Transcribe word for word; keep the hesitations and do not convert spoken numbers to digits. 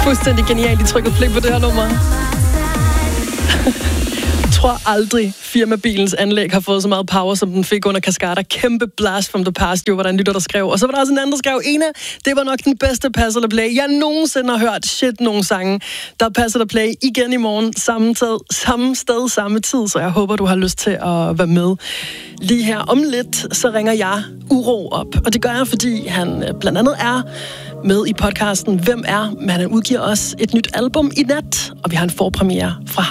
Fuldstændig genialt, de trykker play på det her nummer. Jeg tror aldrig, firmabilens anlæg har fået så meget power, som den fik under Cascada. Kæmpe blast from the past, jo, var der en lytter, der skrev. Og så var der også en anden, der skrev, Ena, det var nok den bedste Pass eller Play, jeg nogensinde har hørt. Shit, nogle sange. Der er Pass eller Play igen i morgen, samme, tid, samme sted, samme tid, så jeg håber, du har lyst til at være med. Lige her om lidt, så ringer jeg Uro op. Og det gør jeg, fordi han blandt andet er med i podcasten Hvem er? Men han udgiver også et nyt album i nat, og vi har en forpremiere fra